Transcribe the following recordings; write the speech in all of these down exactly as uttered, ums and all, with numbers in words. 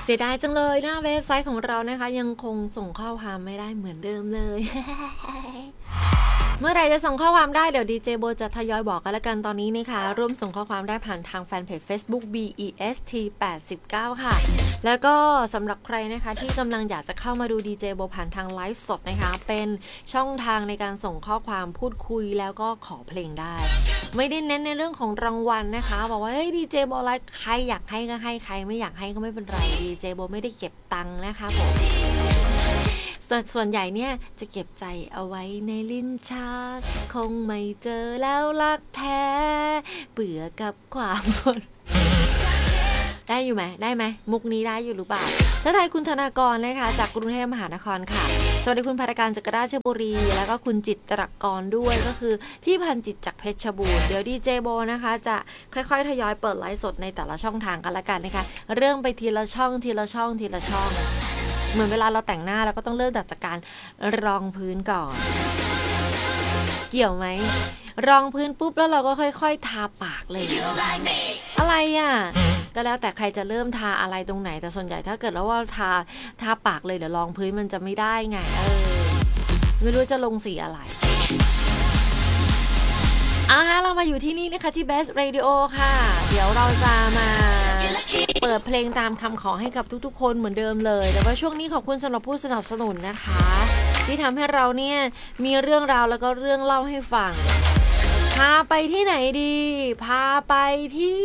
เสียดายจังเลยนะเว็บไซต์ของเรานะคะยังคงส่งข้อความไม่ได้เหมือนเดิมเลย เมื่อไหร่จะส่งข้อความได้เดี๋ยวดีเจโบจะทยอยบอกกันละกันตอนนี้นะคะร่วมส่งข้อความได้ผ่านทางแฟนเพจ Facebook บี อี เอส ที แปดสิบเก้า ค่ะแล้วก็สำหรับใครนะคะที่กำลังอยากจะเข้ามาดูดีเจโบผ่านทางไลฟ์สดนะคะเป็นช่องทางในการส่งข้อความพูดคุยแล้วก็ขอเพลงได้ไม่ได้เน้นในเรื่องของรางวัลนะคะบอกว่าเฮ้ยดีเจโบไลฟ์ใครอยากให้ก็ให้ใครไม่อยากให้ก็ไม่เป็นไรดีเจโบไม่ได้เก็บตังค์นะคะผมส่วนส่วนใหญ่เนี่ยจะเก็บใจเอาไว้ในลิ้นชักคงไม่เจอแล้วรักแท้เบื่อกับความหมดได้อยู่ไหมได้ไหมมุกนี้ได้อยู่หรือเปล่าทักทายคุณธนากรนะคะจากกรุงเทพมหานครค่ะสวัสดีคุณภารการจากราชบุรีแล้วก็คุณจิตรกรด้วยก็คือพี่พันจิตจากเพชรบูรณ์เดี๋ยวดีเจโบนะคะจะค่อยๆทยอยเปิดไลฟ์สดในแต่ละช่องทางกันละกันนะคะเริ่มไปทีละช่องทีละช่องทีละช่องเหมือนเวลาเราแต่งหน้าเราก็ต้องเริ่มจากการรองพื้นก่อนเกี่ยวไหมรองพื้นปุ๊บแล้วเราก็ค่อยๆทาปากเลย อะไรอ่ะก็แล้วแต่ใครจะเริ่มทาอะไรตรงไหนแต่ส่วนใหญ่ถ้าเกิดแล้วว่าทาทาปากเลยเดี๋ยวรองพื้นมันจะไม่ได้ไงเออไม่รู้จะลงสีอะไรอ่ะเรามาอยู่ที่นี่นะคะที่ Best Radio ค่ะเดี๋ยวเราจะมาเปิดเพลงตามคำขอให้กับทุกๆคนเหมือนเดิมเลยแต่ว่าช่วงนี้ขอบคุณสำหรับผู้สนับสนุนนะคะที่ทำให้เราเนี่ยมีเรื่องราวแล้วก็เรื่องเล่าให้ฟังพาไปที่ไหนดีพาไปที่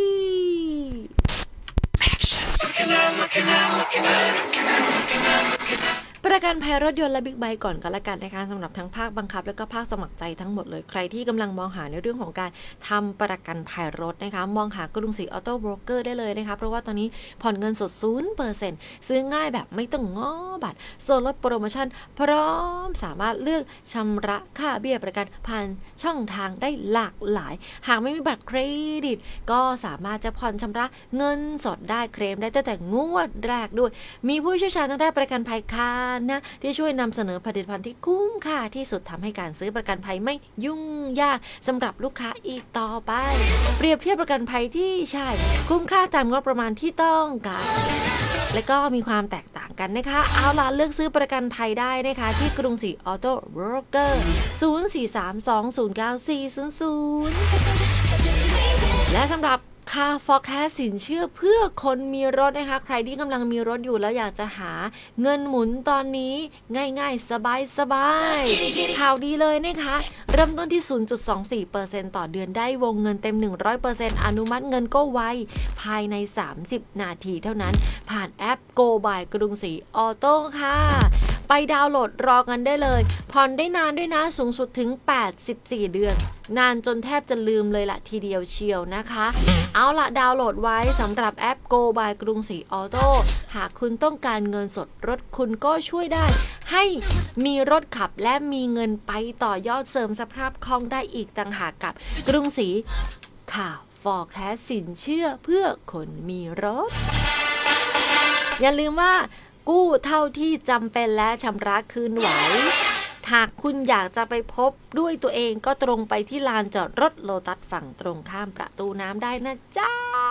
ประกันภัยรถยนต์และบิ๊กไบค์ก่อนกันละกันนะคะสำหรับทั้งภาคบังคับและก็ภาคสมัครใจทั้งหมดเลยใครที่กำลังมองหาในเรื่องของการทำประกันภัยรถนะคะมองหากรุงศรีออโต้โบรกเกอร์ได้เลยนะคะเพราะว่าตอนนี้ผ่อนเงินสด ศูนย์เปอร์เซ็นต์ ซื้อง่ายแบบไม่ต้องง้อบัตรส่วนลดโปรโมชั่นพร้อมสามารถเลือกชำระค่าเบี้ยประกันผ่านช่องทางได้หลากหลายหากไม่มีบัตรเครดิตก็สามารถจะผ่อนชำระเงินสดได้เคลมได้ตั้งแต่งวดแรกด้วยมีผู้เชี่ยวชาญทางด้านประกันภัยค่ะนะที่ช่วยนำเสนอผลิตภัณฑ์ที่คุ้มค่าที่สุดทำให้การซื้อประกันภัยไม่ยุ่งยากสำหรับลูกค้าอีกต่อไปเปรียบเทียบประกันภัยที่ใช่คุ้มค่าตามงบประมาณที่ต้องการและก็มีความแตกต่างกันนะคะเอาล่ะเลือกซื้อประกันภัยได้นะคะที่กรุงศรีออโต้โบรกเกอร์ศูนย์ สี่ สาม สอง ศูนย์ เก้า สี่ ศูนย์ ศูนย์และสำหรับค่า forecast สินเชื่อเพื่อคนมีรถนะคะใครที่กำลังมีรถอยู่แล้วอยากจะหาเงินหมุนตอนนี้ง่ายๆสบายๆข่าวดีเลยนะคะเริ่มต้นที่ ศูนย์จุดสองสี่ เปอร์เซ็นต์ ต่อเดือนได้วงเงินเต็ม หนึ่งร้อยเปอร์เซ็นต์ อนุมัติเงินก็ไวภายในสามสิบนาทีเท่านั้นผ่านแอป Go by กรุงศรีออโต้ค่ะไปดาวน์โหลดรอกันได้เลยผ่อนได้นานด้วยนะสูงสุดถึงแปดสิบสี่เดือนนานจนแทบจะลืมเลยละทีเดียวเชียวนะคะเอาละดาวน์โหลดไว้สำหรับแอป Go by กรุงศรีออโต้หากคุณต้องการเงินสดรถคุณก็ช่วยได้ให้มีรถขับและมีเงินไปต่อยอดเสริมสภาพคล่องได้อีกต่างหากกับกรุงศรีข่าว Forecast สินเชื่อเพื่อคนมีรถอย่าลืมว่ากู้เท่าที่จำเป็นและชำระคืนไหวหากคุณอยากจะไปพบด้วยตัวเองก็ตรงไปที่ลานจอดรถโลตัสฝั่งตรงข้ามประตูน้ำได้นะจ๊ะ